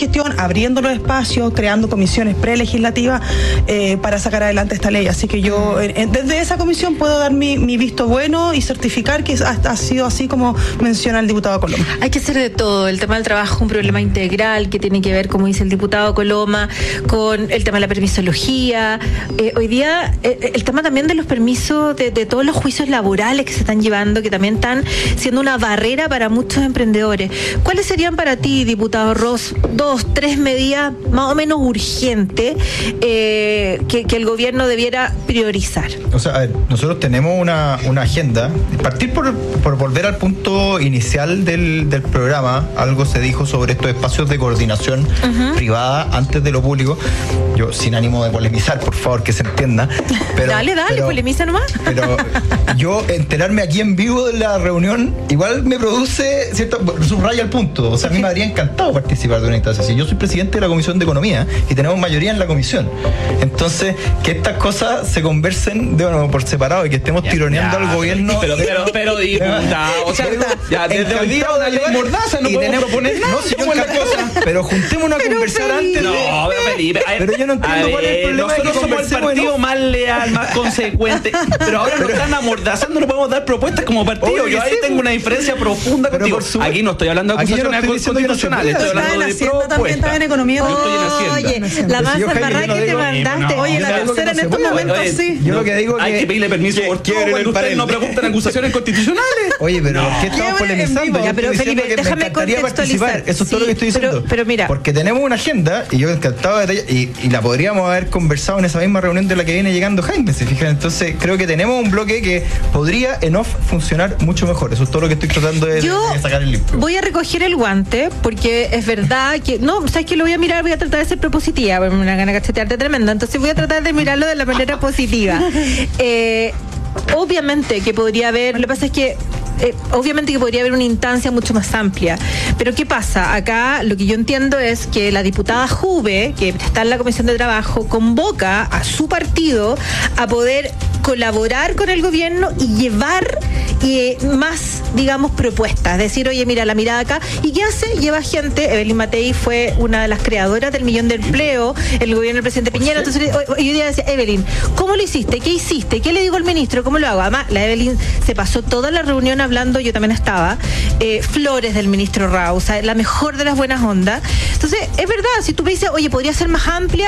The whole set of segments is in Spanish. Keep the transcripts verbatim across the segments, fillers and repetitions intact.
gestión, abriendo los espacios, creando comisiones prelegislativas eh, para sacar adelante esta ley. Así que yo eh, desde esa comisión puedo dar mi, mi visto bueno y certificar que ha, ha sido así como menciona el diputado Coloma. Hay que hacer de todo. El tema del trabajo es un problema integral que tiene que ver, como dice el diputado Coloma, con el tema de la permisología. Eh, hoy día eh, el tema también de los permisos, de, de todos los juicios laborales que se están llevando, que también están siendo una barrera para muchos emprendedores. ¿Cuáles serían para ti, diputado Ross, dos, tres medidas más o menos urgentes eh, que, que el gobierno debiera priorizar? O sea, a ver, nosotros tenemos una, una agenda. Partir por, por volver al punto inicial del, del programa, algo se dijo sobre estos espacios de coordinación uh-huh. privada antes de lo público. Yo, sin ánimo de polemizar, por favor, que se entienda. Pero, dale, dale, pero, polemiza nomás. Pero yo enterarme aquí en vivo de la reunión, igual me produce, ¿cierto? Subraya el punto. O sea, a mí me habría encantado participar de una instancia así. Yo soy presidente de la Comisión de Economía y tenemos mayoría en la comisión. Entonces, que estas cosas se conversen de, bueno, por separado y que estemos ya, tironeando ya, al gobierno. Pero, pero, pero, diputado, o sea, ya, desde hoy día una ley mordaza no podemos proponer nada. No, si yo la cosa, pero juntemos una conversación antes. No, pero Felipe, pero yo no entiendo cuál es el problema. Nosotros somos el partido más leal, más consecuente, pero ahora nos están amordazando, no podemos dar propuestas como partido. Yo ahí tengo una diferencia profunda contigo. Aquí no estoy hablando de acusaciones constitucionales, estoy hablando de propuestas. Oye, la más salvará que te mandaste. Oye, la tercera en estos momentos sí. Yo lo que digo hay que pedirle permiso por todo cuando ustedes no preguntan acusaciones constitucionales. Oye, pero ¿por qué estamos polemizando? Ya, pero Felipe, déjame contextualizar. Eso es todo lo que estoy diciendo. Pero mira, porque tenemos una agenda y yo encantado de detallar y, y la podríamos haber conversado en esa misma reunión de la que viene llegando Jaime, se fijan. Entonces creo que tenemos un bloque que podría en off funcionar mucho mejor. Eso es todo lo que estoy tratando de, yo de sacar el limpio. Voy a recoger el guante porque es verdad que no, sabes que lo voy a mirar, voy a tratar de ser propositiva, porque me una gana de cachetearte tremenda, entonces voy a tratar de mirarlo de la manera positiva. Eh, obviamente que podría haber, lo que pasa es que Eh, obviamente que podría haber una instancia mucho más amplia, pero ¿qué pasa? Acá lo que yo entiendo es que la diputada Juve, que está en la Comisión de Trabajo, convoca a su partido a poder colaborar con el gobierno y llevar eh, más, digamos, propuestas, decir, oye, mira, la mirada acá, ¿y qué hace? Lleva gente. Evelyn Matei fue una de las creadoras del millón de empleo, el gobierno del presidente Piñera. Entonces yo día decía, Evelyn, ¿cómo lo hiciste? ¿Qué hiciste? ¿Qué le digo al ministro? ¿Cómo lo hago? Además, la Evelyn se pasó toda la reunión hablando, yo también estaba, eh, flores del ministro Rao, o sea, la mejor de las buenas ondas. Entonces, es verdad, si tú me dices, oye, podría ser más amplia,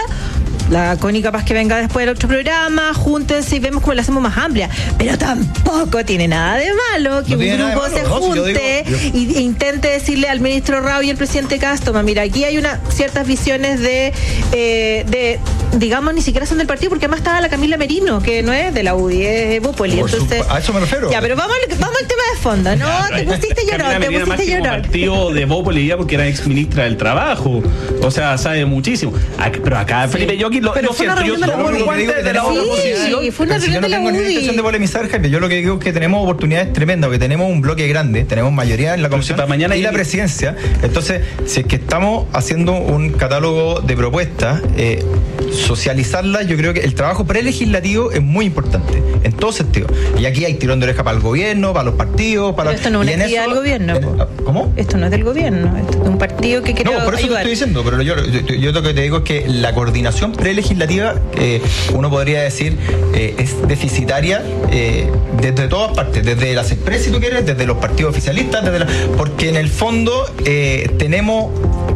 la Connie capaz que venga después del otro programa, júntense y vemos cómo la hacemos más amplia, pero tampoco tiene nada de malo que no un grupo se no, junte si yo digo, yo... e intente decirle al ministro Rao y al presidente Castro, mira, aquí hay una ciertas visiones de, eh, de digamos, ni siquiera son del partido, porque además estaba la Camila Merino, que no es de la U D I, es Bópoli, entonces... A eso me refiero. Ya, pero vamos al, vamos al tema de fondo, ¿no? Ya, te pusiste llorón, te pusiste llorón. Partido de Bópoli porque era ex ministra del Trabajo, o sea, sabe muchísimo. Pero acá, Felipe, yo aquí lo, pero lo siento, yo tomo el guante de la oposición. Sí, fue una reunión de la U D I. Yo no tengo ni intención de polemizar, Jaime, yo lo que digo es que tenemos oportunidades tremendas, que tenemos un bloque grande, tenemos mayoría en la comisión mañana y la presidencia. Entonces, si es que estamos haciendo un catálogo de propuestas, eh, socializarlas, yo creo que el trabajo prelegislativo es muy importante, en todo sentido. Y aquí hay tirón de oreja para el gobierno, para los partidos, para... Pero esto no es una actividad del gobierno. En, ¿Cómo? Esto no es del gobierno, esto es de un partido que quiere ayudar. No, por eso ayudar. Te estoy diciendo, pero yo, yo, yo lo que te digo es que la coordinación prelegislativa, eh, uno podría decir, eh, es deficitaria eh, desde todas partes, desde las expresas, si tú quieres, desde los partidos oficialistas, desde la, porque en el fondo eh, tenemos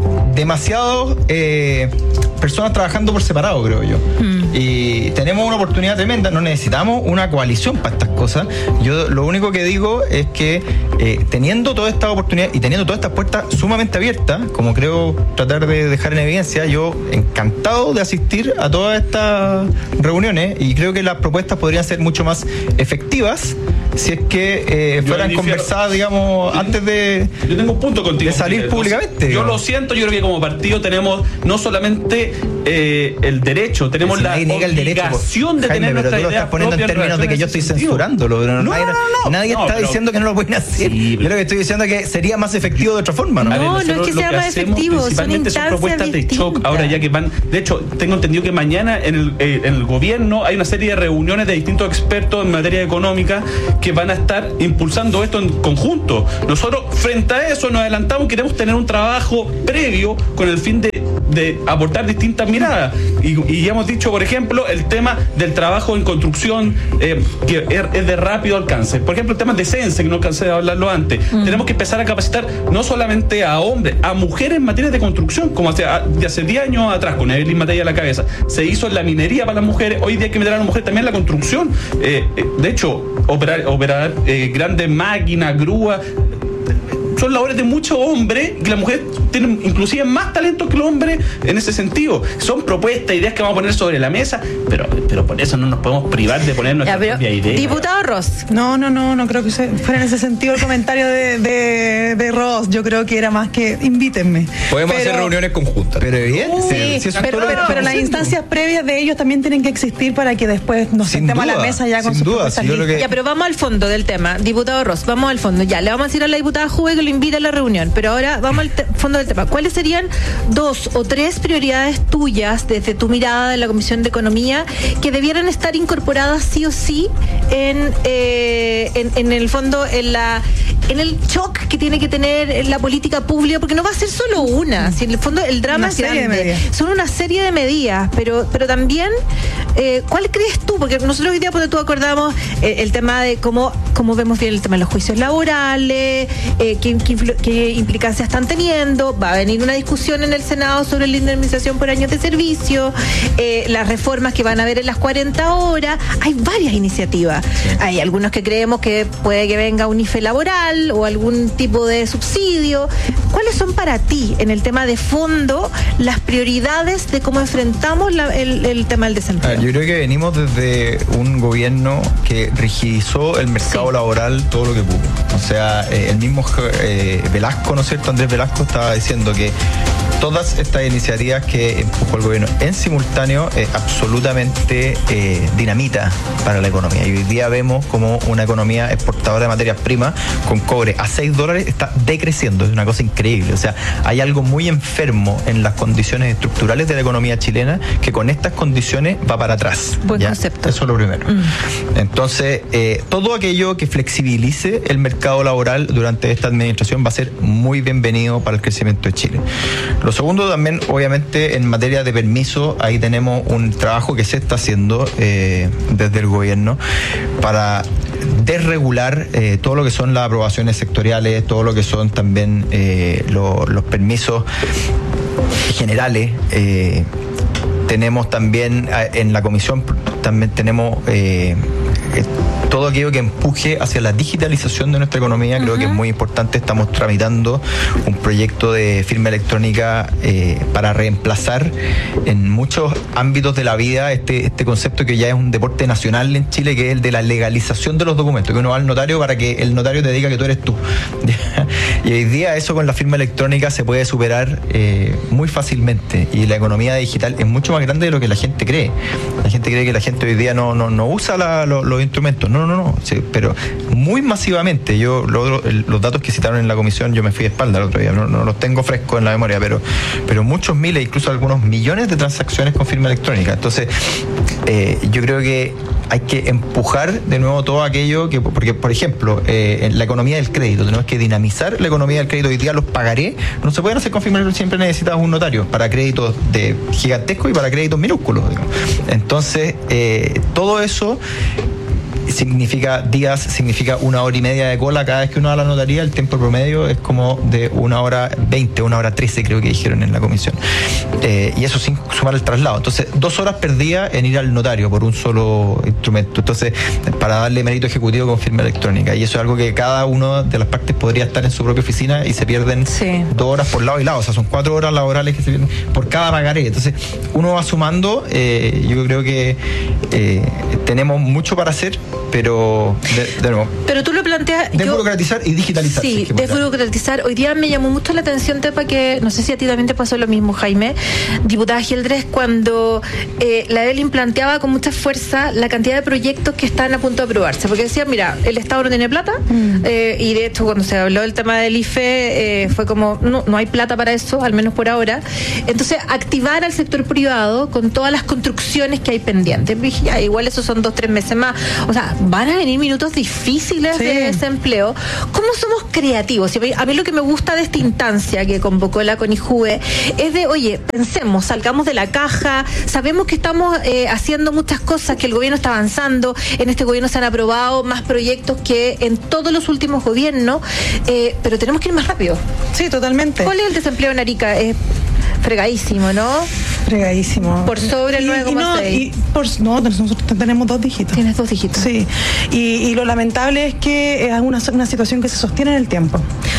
demasiados eh, personas trabajando por separado, creo yo. Mm. Y tenemos una oportunidad tremenda, no necesitamos una coalición para estas cosas. Yo lo único que digo es que eh, teniendo toda esta oportunidad y teniendo todas estas puertas sumamente abiertas, como creo tratar de dejar en evidencia, yo encantado de asistir a todas estas reuniones y creo que las propuestas podrían ser mucho más efectivas si es que eh, fueran conversadas, digamos, yo, antes de, yo tengo un punto contigo, de salir públicamente. Yo lo siento, yo creo que como partido tenemos no solamente eh, el derecho, tenemos si la obligación derecho, de Jaime, tener nuestra idea propia. Pero tú lo estás poniendo en términos de que yo estoy censurándolo. Pero no, nadie no, no, no, nadie no, está pero, diciendo que no lo pueden hacer. Sí, yo lo que estoy diciendo es que sería más efectivo de otra forma, ¿no? No, ver, no es que sea más efectivo, principalmente son, son propuestas distintas. de shock. Ahora ya que van, de hecho, tengo entendido que mañana en el, eh, en el gobierno hay una serie de reuniones de distintos expertos en materia económica que van a estar impulsando esto en conjunto. Nosotros, frente a eso, nos adelantamos, queremos tener un trabajo previo con el fin de, de aportar distintas miradas. Y, y hemos dicho, por ejemplo, el tema del trabajo en construcción, eh, que es de rápido alcance. Por ejemplo, el tema de CENSE, que no alcancé a hablarlo antes. Mm. Tenemos que empezar a capacitar no solamente a hombres, a mujeres en materia de construcción, como hace, de hace diez años atrás, con Evelyn Matei a la cabeza. Se hizo en la minería para las mujeres, hoy día hay que meter a las mujeres también en la construcción. Eh, eh, de hecho, operar, operar eh, grandes máquinas, grúas, son labores de muchos hombres, y que las mujeres tienen inclusive más talento que los hombres en ese sentido. Son propuestas, ideas que vamos a poner sobre la mesa, pero, pero por eso no nos podemos privar de poner nuestra propia idea. Diputado Ross. No, no, no, no creo que fuera en ese sentido el comentario de, de, de Ross. Yo creo que era más que invítenme. Podemos pero, hacer reuniones conjuntas. Pero bien, uh, sí, sí, pero, pero, pero las instancias previas de ellos también tienen que existir para que después nos sin sentemos duda, a la mesa ya con sus duda, si que... Ya, pero vamos al fondo del tema. Diputado Ross, vamos al fondo. Ya, le vamos a decir a la diputada Juve que lo invite a la reunión, pero ahora vamos al te- fondo del tema. ¿Cuáles serían dos o tres prioridades tuyas desde tu mirada de la Comisión de Economía que debieran estar incorporadas sí o sí en, eh, en, en el fondo, en la en el shock que tiene que tener la política pública? Porque no va a ser solo una, si en el fondo el drama una es grande. Son una serie de medidas, pero, pero también, eh, ¿cuál crees tú? Porque nosotros hoy día, cuando tú acordamos eh, el tema de cómo, cómo vemos bien el tema de los juicios laborales, eh, qué, qué, qué implicancias están teniendo, va a venir una discusión en el Senado sobre la indemnización por años de servicio, eh, las reformas que van a haber en las cuarenta horas, hay varias iniciativas. Sí. Hay algunos que creemos que puede que venga un I F E laboral o algún tipo de subsidio. ¿Cuáles son para ti, en el tema de fondo, las prioridades de cómo enfrentamos la, el, el tema del desempleo? Yo creo que venimos desde un gobierno que rigidizó el mercado sí. laboral todo lo que pudo. O sea, eh, el mismo eh, Velasco, ¿no es cierto? Andrés Velasco estaba diciendo que todas estas iniciativas que empujó el gobierno en simultáneo es absolutamente eh, dinamita para la economía. Y hoy día vemos como una economía exportadora de materias primas con cobre a seis dólares está decreciendo. Es una cosa increíble. O sea, hay algo muy enfermo en las condiciones estructurales de la economía chilena que con estas condiciones va para atrás. Buen ¿ya? concepto. Eso es lo primero. Mm. Entonces, eh, todo aquello que flexibilice el mercado laboral durante esta administración va a ser muy bienvenido para el crecimiento de Chile. Lo segundo también, obviamente, en materia de permiso, ahí tenemos un trabajo que se está haciendo eh, desde el gobierno para desregular eh, todo lo que son las aprobaciones sectoriales, todo lo que son también eh, lo, los permisos generales. Eh, tenemos también en la comisión, también tenemos eh, todo aquello que empuje hacia la digitalización de nuestra economía. Creo uh-huh. que es muy importante. Estamos tramitando un proyecto de firma electrónica eh, para reemplazar en muchos ámbitos de la vida este, este concepto que ya es un deporte nacional en Chile, que es el de la legalización de los documentos, que uno va al notario para que el notario te diga que tú eres tú. Y hoy día eso con la firma electrónica se puede superar eh, muy fácilmente, y la economía digital es mucho más grande de lo que la gente cree. La gente cree que la gente hoy día no, no, no usa la, lo, los instrumentos. No, no, no, sí, pero muy masivamente. Yo lo, el, los datos que citaron en la comisión, yo me fui de espalda el otro día, no, no los tengo frescos en la memoria, pero, pero muchos miles, incluso algunos millones de transacciones con firma electrónica. Entonces, eh, yo creo que hay que empujar de nuevo todo aquello que, porque, por ejemplo, eh, en la economía del crédito, tenemos que dinamizar la economía del crédito. Hoy día los pagaré no se pueden hacer con firma electrónica, siempre necesitas un notario para créditos de gigantescos y para créditos minúsculos, digamos. Entonces, eh, todo eso significa días, significa una hora y media de cola cada vez que uno va a la notaría. El tiempo promedio es como de una hora veinte, una hora trece, creo que dijeron en la comisión. Eh, y eso sin sumar el traslado. Entonces, dos horas perdidas en ir al notario por un solo instrumento. Entonces, para darle mérito ejecutivo con firma electrónica. Y eso es algo que cada una de las partes podría estar en su propia oficina y se pierden sí. dos horas por lado y lado. O sea, son cuatro horas laborales que se pierden por cada pagaré. Entonces, uno va sumando. Eh, yo creo que eh, tenemos mucho para hacer, pero de, de nuevo. Pero tú lo planteas. Desburocratizar y digitalizar. Sí, sí desburocratizar. Hoy día me llamó mucho la atención, Tepa, que no sé si a ti también te pasó lo mismo, Jaime, diputada Geldres, cuando eh, la Evelyn planteaba con mucha fuerza la cantidad de proyectos que están a punto de aprobarse. Porque decía, mira, el Estado no tiene plata, mm. eh, y de hecho, cuando se habló del tema del I F E, eh, fue como, no, no hay plata para eso, al menos por ahora. Entonces, activar al sector privado con todas las construcciones que hay pendientes. Ya, igual esos son dos, tres meses más. O sea, van a venir minutos difíciles sí. de desempleo. ¿Cómo somos creativos? A mí lo que me gusta de esta instancia que convocó la CONIJUVE es de, oye, pensemos, salgamos de la caja, sabemos que estamos eh, haciendo muchas cosas, que el gobierno está avanzando, en este gobierno se han aprobado más proyectos que en todos los últimos gobiernos, eh, pero tenemos que ir más rápido. Sí, totalmente. ¿Cuál es el desempleo en Arica? Es fregadísimo, ¿no? Fregadísimo. Por sobre el nueve coma seis. No, no, nosotros tenemos dos dígitos. Tienes dos dígitos. Sí. Y, y lo lamentable es que es una, una situación que se sostiene en el tiempo.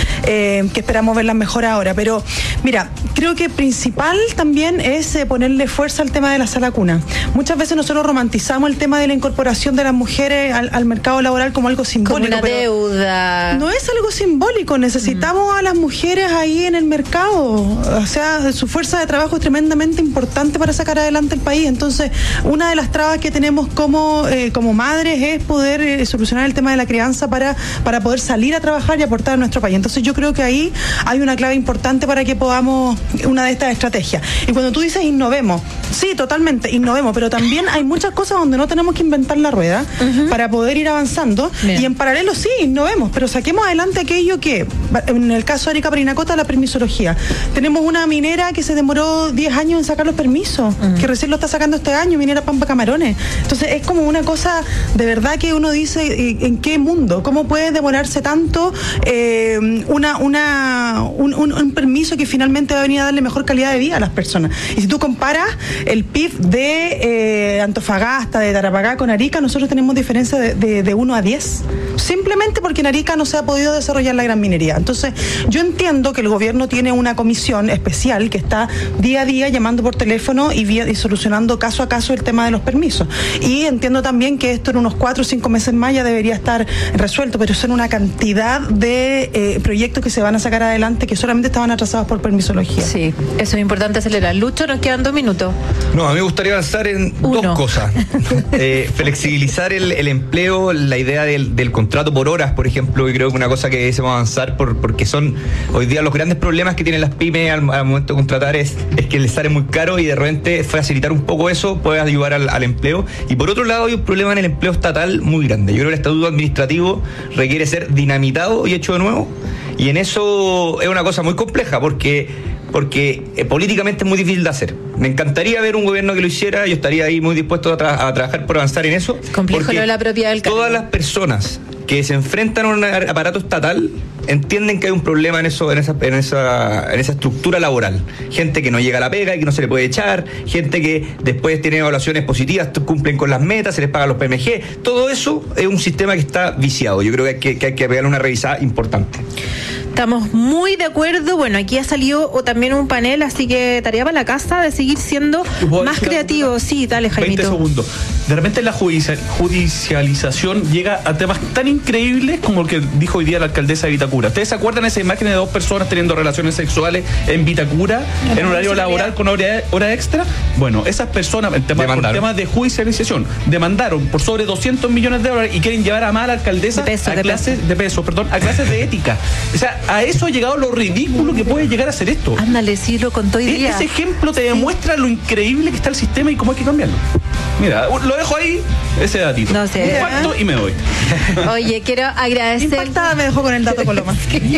Eh, que esperamos verla mejor ahora. Pero, mira, creo que principal también es eh, ponerle fuerza al tema de la sala cuna. Muchas veces nosotros romantizamos el tema de la incorporación de las mujeres al, al mercado laboral como algo simbólico. Como una deuda. No es algo simbólico. Necesitamos mm. a las mujeres ahí en el mercado. O sea, su fuerza de trabajo es tremendamente importante para sacar adelante el país. Entonces, una de las trabas que tenemos como, eh, como madres es poder eh, solucionar el tema de la crianza para, para poder salir a trabajar y aportar a nuestro país. Entonces, yo creo que ahí hay una clave importante para que podamos, una de estas estrategias. Y cuando tú dices innovemos, sí, totalmente, innovemos, pero también hay muchas cosas donde no tenemos que inventar la rueda uh-huh. para poder ir avanzando. Bien. Y en paralelo, sí, innovemos, pero saquemos adelante aquello que, en el caso de Arica Parinacota, la permisología. Tenemos una minera que se demoró diez años en sacar los permisos, uh-huh. que recién lo está sacando este año, minera Pampa Camarones. Entonces es como una cosa de verdad que uno dice, ¿en qué mundo? ¿Cómo puede demorarse tanto eh, una, una, un, un, un permiso que finalmente va a venir a darle mejor calidad de vida a las personas? Y si tú comparas el P I B de eh, Antofagasta, de Tarapacá con Arica, nosotros tenemos diferencia de, de, de uno a diez, simplemente porque en Arica no se ha podido desarrollar la gran minería. Entonces yo entiendo que el gobierno tiene una comisión especial que está día a día llamando por teléfono y, vía, y solucionando caso a caso el tema de los permisos. Y entiendo también que esto en unos cuatro o cinco meses más ya debería estar resuelto, pero son una cantidad de eh, proyectos que se van a sacar adelante que solamente estaban atrasados por permisología. Sí, eso es importante acelerar. Lucho, nos quedan dos minutos. No, a mí me gustaría avanzar en Uno. dos cosas. eh, flexibilizar el, el empleo, la idea del, del contrato por horas, por ejemplo, y creo que una cosa que debemos avanzar por, porque son hoy día los grandes problemas que tienen las pymes al, al momento de contratar es, es que les sale muy caro y de repente facilitar un poco eso puede ayudar al, al empleo. Y por otro lado hay un problema en el empleo estatal muy grande. Yo creo que el estatuto administrativo requiere ser dinamitado y hecho de nuevo, y en eso es una cosa muy compleja porque porque eh, políticamente es muy difícil de hacer. Me encantaría ver un gobierno que lo hiciera, yo estaría ahí muy dispuesto a, tra- a trabajar por avanzar en eso. Complejo lo de la propiedad del cargo. Todas las personas que se enfrentan a un aparato estatal entienden que hay un problema en eso, en esa, en esa, en esa estructura laboral. Gente que no llega a la pega y que no se le puede echar, gente que después tiene evaluaciones positivas, cumplen con las metas, se les pagan los P M G. Todo eso es un sistema que está viciado. Yo creo que hay que, que, hay que pegarle una revisada importante. Estamos muy de acuerdo. Bueno, aquí ha salido también un panel, así que tarea para la casa de seguir siendo más creativos. Sí, dale, Jaimito. veinte segundos. De repente la judicial, judicialización llega a temas tan increíbles como el que dijo hoy día la alcaldesa de Vitacura. ¿Ustedes se acuerdan de esa imagen de dos personas teniendo relaciones sexuales en Vitacura, no, en horario laboral con hora, hora extra? Bueno, esas personas, el tema, por temas de judicialización, demandaron por sobre doscientos millones de dólares y quieren llevar a mala alcaldesa de peso, a de clases peso. de peso, perdón, a clases de ética. O sea, a eso ha llegado lo ridículo que puede llegar a ser esto. Ándale, sí, lo contó hoy día. Ese ejemplo te demuestra lo increíble que está el sistema y cómo hay que cambiarlo. Mira, lo dejo ahí, ese datito. No sé. Impacto y me voy. Oye, quiero agradecer. Impactada me dejó con el dato Coloma.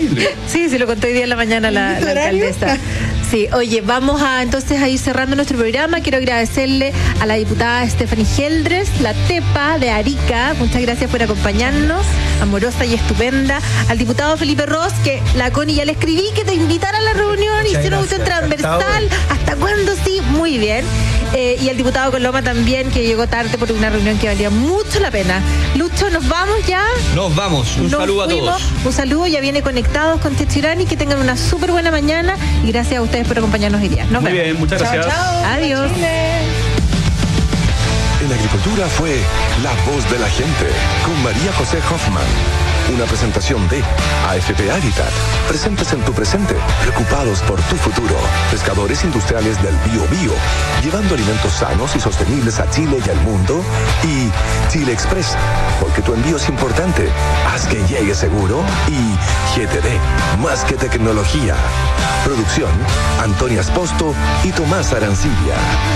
Sí, sí, lo contó hoy día en la mañana la, la alcaldesa. Sí, oye, vamos a entonces a ir cerrando nuestro programa. Quiero agradecerle a la diputada Stephanie Geldres, la Tepa de Arica. Muchas gracias por acompañarnos, amorosa y estupenda. Al diputado Felipe Ross, que la Connie ya le escribí que te invitara a la reunión, hicieron usted transversal. ¿Hasta cuándo? Sí, muy bien. Eh, y al diputado Coloma también, que llegó tarde por una reunión que valía mucho la pena. Lucho, ¿nos vamos ya? Nos vamos. Un Nos saludo fuimos. a todos. Un saludo, ya viene Conectados con Techirani. Que tengan una súper buena mañana y gracias a ustedes por acompañarnos hoy día. Nos Muy vemos. bien, muchas gracias. Chao, chao. Adiós. En agricultura fue La Voz de la Gente con María José Hoffman. Una presentación de A F P Habitat. Presentes en tu presente, preocupados por tu futuro. Pescadores industriales del Bío Bío, llevando alimentos sanos y sostenibles a Chile y al mundo. Y Chile Express, porque tu envío es importante. Haz que llegue seguro. Y G T D, más que tecnología. Producción, Antonia Esposto y Tomás Arancibia.